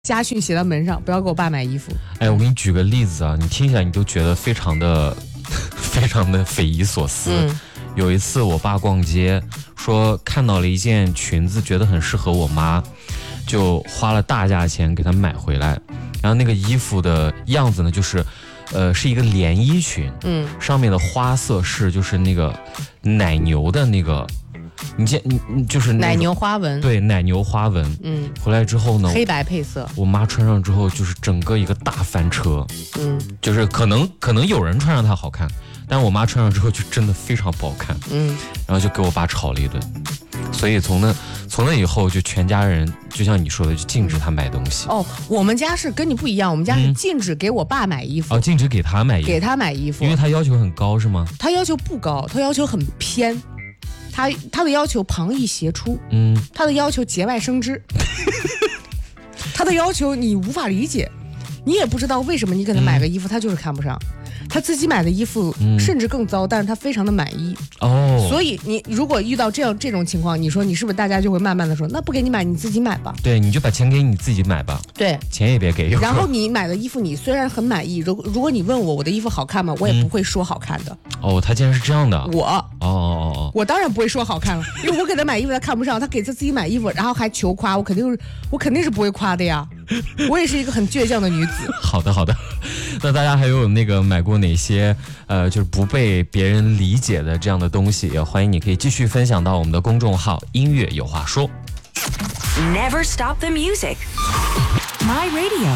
家训写到门上，不要给我爸买衣服。 哎，我给你举个例子啊，你听起来你都觉得非常的非常的匪夷所思。有一次我爸逛街，说看到了一件裙子，觉得很适合我妈，就花了大价钱给她买回来。然后那个衣服的样子呢，就是是一个连衣裙，上面的花色是就是那个奶牛的那个，你就是奶牛花纹， 对，奶牛花纹。回来之后呢， 黑白配色， 我妈穿上之后就是整个一个大翻车。就是可能有人穿上它好看，但是我妈穿上之后就真的非常不好看。然后就给我爸吵了一顿。所以从那以后，就全家人就像你说的，就禁止他买东西。 我们家是跟你不一样，我们家是禁止给我爸买衣服。 禁止给他买衣服， 给他买衣服， 因为他要求很高是吗？ 他要求不高，他要求很偏。他的要求旁逸斜出，他的要求节外生枝，他的要求你无法理解，你也不知道为什么你给他买个衣服，他就是看不上。他自己买的衣服甚至更糟，但是他非常的满意。所以你如果遇到这种情况，你说你是不是大家就会慢慢的说，那不给你买，你自己买吧。对， 你就把钱给你自己买吧。 对， 钱也别给。 然后你买的衣服，你虽然很满意，如果你问我的衣服好看吗，我也不会说好看的。 他竟然是这样的。 我当然不会说好看了，因为我给他买衣服他看不上，他给他自己买衣服，然后还求夸，我肯定是不会夸的呀。我也是一个很倔强的女子。 好的，那大家还有那个买过哪些就是不被别人理解的这样的东西，也欢迎你可以继续分享到我们的公众号音乐有话说。 Never stop the music. My Radio.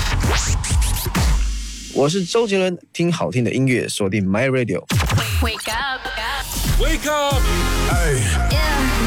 我是周杰伦，听好听的音乐锁定 My Radio。 Wake up. Wake up. Hey.